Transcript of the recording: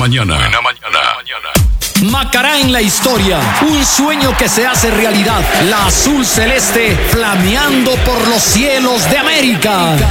mañana. Macará en la historia, un sueño que se hace realidad. La azul celeste flameando por los cielos de América.